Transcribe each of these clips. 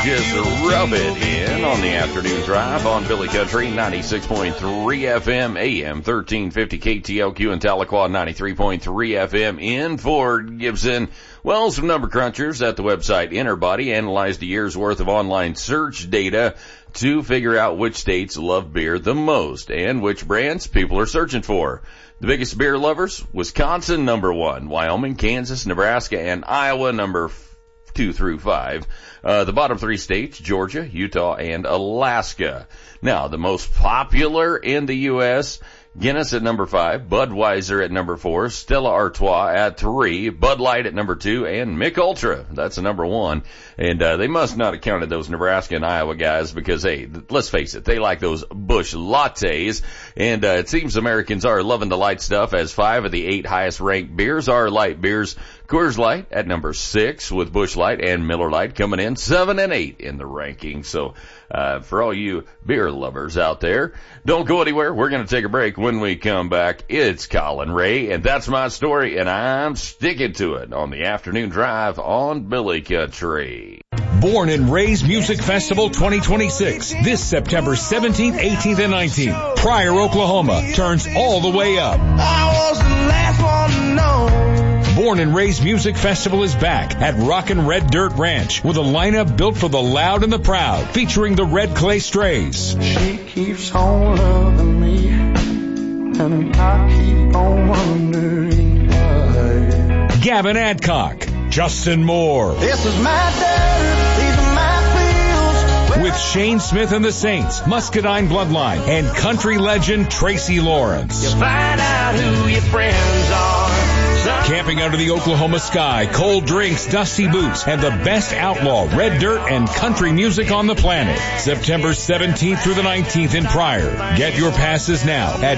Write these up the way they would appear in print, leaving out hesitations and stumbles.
Just rub it in on the afternoon drive on Billy Country 96.3 FM, AM 1350 KTLQ in Tahlequah, 93.3 FM in Fort Gibson. Well, some number crunchers at the website Interbody analyzed a year's worth of online search data to figure out which states love beer the most and which brands people are searching for. The biggest beer lovers, Wisconsin number 1, Wyoming, Kansas, Nebraska, and Iowa number 2 through 5. The bottom 3 states, Georgia, Utah, and Alaska. Now, the most popular in the U.S., Guinness at number 5, Budweiser at number 4, Stella Artois at 3, Bud Light at number 2, and Mick Ultra, that's the number 1. And they must not have counted those Nebraska and Iowa guys because, hey, let's face it, they like those Busch lattes. And it seems Americans are loving the light stuff, as 5 of the 8 highest ranked beers are light beers. Coors Light at number 6 with Busch Light and Miller Lite coming in 7 and 8 in the ranking. So for all you beer lovers out there, don't go anywhere. We're going to take a break. When we come back, it's Colin Ray, and that's my story, and I'm sticking to it on the afternoon drive on Billy Country. Born and Raised Music Festival 2026, this September 17th, 18th, and 19th. Pryor, Oklahoma turns all the way up. I was the last one to know. Born and Raised Music Festival is back at Rockin' Red Dirt Ranch with a lineup built for the loud and the proud, featuring the Red Clay Strays. She keeps on loving me, and I keep on wondering why. Gavin Adcock, Justin Moore. This is my dirt, these are my fields. With Shane Smith and the Saints, Muscadine Bloodline, and country legend Tracy Lawrence. You find out who your friends are. Camping under the Oklahoma sky, cold drinks, dusty boots, and the best outlaw, red dirt, and country music on the planet. September 17th through the 19th in Pryor. Get your passes now at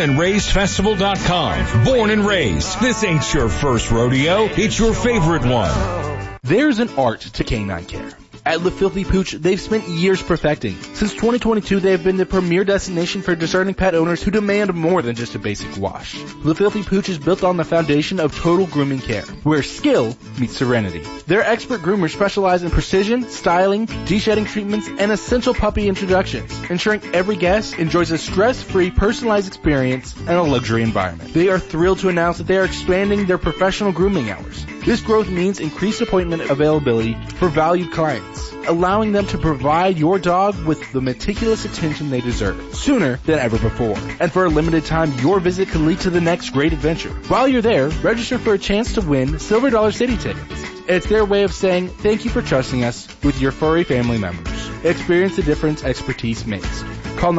bornandraisedfestival.com. Born and Raised. This ain't your first rodeo. It's your favorite one. There's an art to canine care. At Le Filthy Pooch, they've spent years perfecting. Since 2022, they have been the premier destination for discerning pet owners who demand more than just a basic wash. Le Filthy Pooch is built on the foundation of total grooming care, where skill meets serenity. Their expert groomers specialize in precision, styling, de-shedding treatments, and essential puppy introductions, ensuring every guest enjoys a stress-free, personalized experience and a luxury environment. They are thrilled to announce that they are expanding their professional grooming hours. This growth means increased appointment availability for valued clients, allowing them to provide your dog with the meticulous attention they deserve, sooner than ever before. And for a limited time, your visit could lead to the next great adventure. While you're there, register for a chance to win Silver Dollar City tickets. It's their way of saying thank you for trusting us with your furry family members. Experience the difference expertise makes. Call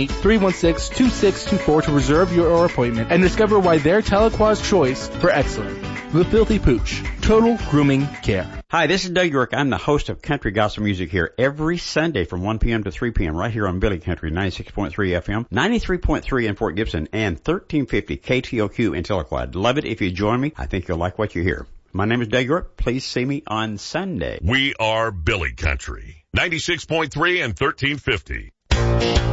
918-316-2624 to reserve your appointment and discover why they're Tahlequah's choice for excellence. The Filthy Pooch. Total grooming care. Hi, this is Doug York. I'm the host of Country Gospel Music here every Sunday from 1 p.m. to 3 p.m. right here on Billy Country, 96.3 FM, 93.3 in Fort Gibson, and 1350 KTLQ in Tahlequah. Love it if you join me. I think you'll like what you hear. My name is Doug York. Please see me on Sunday. We are Billy Country, 96.3 and 1350.